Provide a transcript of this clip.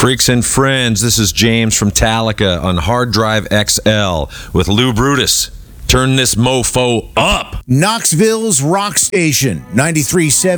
Freaks and friends, this is James from Talica on Hard Drive XL with Lou Brutus. Turn this mofo up. Knoxville's Rock Station, 93.7